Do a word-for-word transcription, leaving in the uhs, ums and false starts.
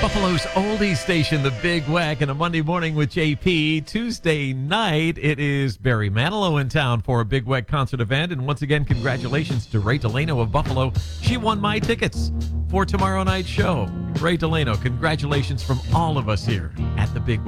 Buffalo's oldies station, the Big Wack, and a Monday morning with J P. Tuesday night, it is Barry Manilow in town for a Big Wack concert event. And once again, congratulations to Ray Delano of Buffalo. She won my tickets for tomorrow night's show. Ray Delano, congratulations from all of us here at the Big Wack.